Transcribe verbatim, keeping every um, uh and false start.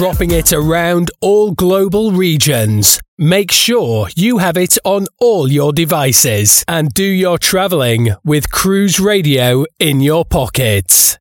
dropping it around all global regions. Make sure you have it on all your devices and do your travelling with Cruise Radio in your pockets.